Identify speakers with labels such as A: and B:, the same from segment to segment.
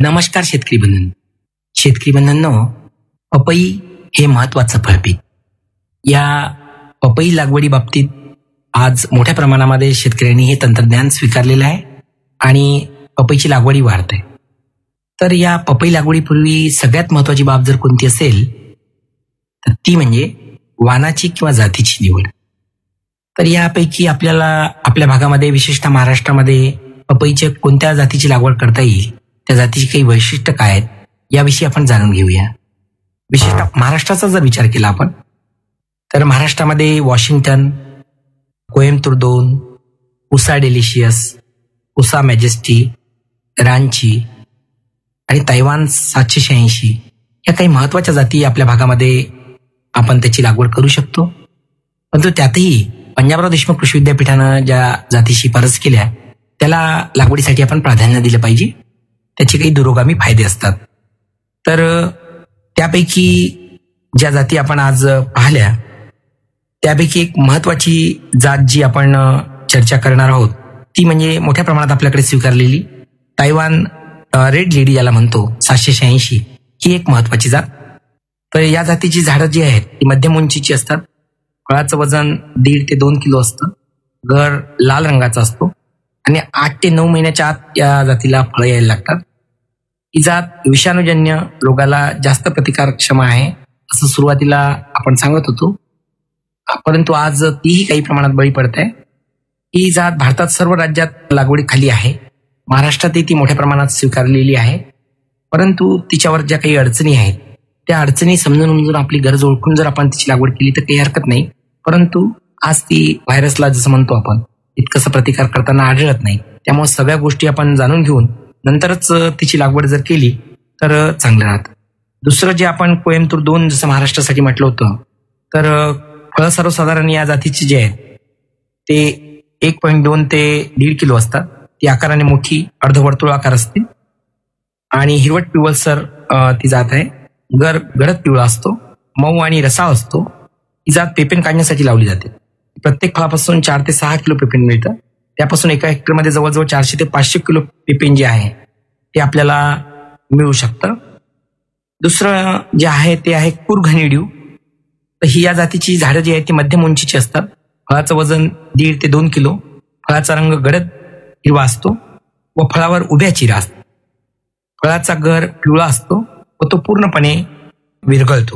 A: नमस्कार शेतकरी बंधूंनो, पपई हे महत्वाचं फळपीक. या पपई लागवडी बाबतीत आज मोठ्या प्रमाणामध्ये शेतकऱ्यांनी हे तंत्रज्ञान स्वीकारलेलं आहे आणि पपईची लागवडी वाढते. तर या पपई लागवडीपूर्वी सगळ्यात महत्वाची बाब जर कोणती असेल तर ती म्हणजे वाणाची किंवा जातीची निवड. तर यापैकी आपल्याला आपल्या भागामध्ये विशेषतः महाराष्ट्रामध्ये पपईच्या कोणत्या जातीची लागवड करता येईल, त्या जातीची काही वैशिष्ट्य काय आहेत याविषयी आपण जाणून घेऊया. विशेषतः महाराष्ट्राचा जर विचार केला आपण तर महाराष्ट्रामध्ये वॉशिंग्टन, कोइंबतूर 2, उसा डेलिशियस, उसा मॅजेस्टी, रांची आणि तैवान 786 या काही महत्वाच्या जाती आपल्या भागामध्ये आपण त्याची लागवड करू शकतो. परंतु त्यातही पंजाबराव देशमुख कृषी विद्यापीठानं ज्या जाती शिफारस केल्या त्याला लागवडीसाठी आपण प्राधान्य दिलं पाहिजे. त्याचे काही दुरोगामी फायदे असतात. तर त्यापैकी ज्या जाती आपण आज पाहिल्या त्यापैकी एक महत्वाची जात जी आपण चर्चा करणार आहोत ती म्हणजे मोठ्या प्रमाणात आपल्याकडे स्वीकारलेली तैवान रेड लेडी ज्याला म्हणतो 786 ही एक महत्वाची जात. तर या जातीची झाडं जी आहेत ती मध्यम उंचीची असतात. फळाचं वजन 1.5 ते 2 किलो असतं. घर लाल रंगाचा असतो आणि 8 ते 9 महिन्याच्या आत या जातीला फळं यायला लागतात. ही जात विषाणूजन्य रोगाला जास्त प्रतिकारक्षम आहे असं सुरुवातीला आपण सांगत होतो, परंतु आज तीही काही प्रमाणात बळी पडत आहे. ही जात भारतात सर्व राज्यात लागवडीखाली आहे. महाराष्ट्रातही ती मोठ्या प्रमाणात स्वीकारलेली आहे. परंतु तिच्यावर ज्या काही अडचणी आहेत त्या अडचणी समजून आपली गरज ओळखून जर आपण तिची लागवड केली तर काही हरकत नाही. परंतु आज ती व्हायरसला जसं म्हणतो आपण इतकंसं प्रतिकार करताना आढळत नाही. त्यामुळे सगळ्या गोष्टी आपण जाणून घेऊन नंतरच तिची लागवड जर केली तर चांगलं राहतं. दुसरं जे आपण कोइंबतूर 2 जसं महाराष्ट्रासाठी म्हटलं होतं तर फळं सर्वसाधारण या जातीची जे आहेत ते 1.2 ते 1.5 किलो असतात. ती आकाराने मोठी अर्धवर्तुळ आकार असते आणि हिरवट पिवळसर ती जात आहे. गडद पिवळा असतो, मऊ आणि रसाळ असतो. ही जात पेपेन काढण्यासाठी लावली जाते. प्रत्येक फळापासून 4 ते 6 किलो पेपेन मिळतं. त्यापासून एका हेक्टरमध्ये जवळजवळ 400 ते 500 किलो पेपेन जे आहे ते आपल्याला मिळू शकतं. दुसरं जे आहे ते आहे कुरघनिड्यू. तर ही या जातीची झाडं जी आहेत ती मध्यम उंचीची असतात. फळाचं वजन 1.5 ते 2 किलो. फळाचा रंग गडद हिरवा असतो व फळावर उभ्या चिरा असतात. फळाचा गर पिवळा असतो व तो पूर्णपणे विरघळतो.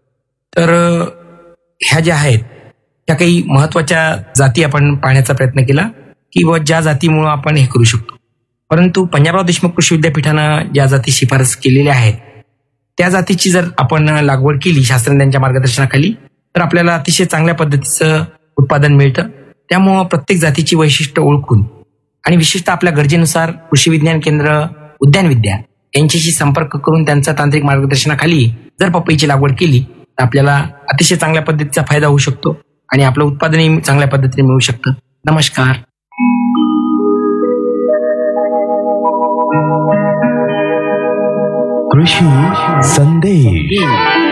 A: तर ह्या ज्या आहेत त्या काही महत्वाच्या जाती आपण पाहण्याचा प्रयत्न केला की व ज्या जातीमुळं आपण हे करू शकतो. परंतु पंजाबराव देशमुख कृषी विद्यापीठानं ज्या जाती शिफारस केलेल्या आहेत त्या जातीची जर आपण लागवड केली शास्त्रज्ञांच्या मार्गदर्शनाखाली तर आपल्याला अतिशय चांगल्या पद्धतीचं उत्पादन मिळतं. त्यामुळं प्रत्येक जातीची वैशिष्ट्य ओळखून आणि विशेषतः आपल्या गरजेनुसार कृषी विज्ञान केंद्र, उद्यान विद्या यांच्याशी संपर्क करून त्यांच्या तांत्रिक मार्गदर्शनाखाली जर पपईची लागवड केली तर आपल्याला अतिशय चांगल्या पद्धतीचा फायदा होऊ शकतो आणि आपलं उत्पादनही चांगल्या पद्धतीने मिळू शकतं. नमस्कार.
B: कृषी संदेश.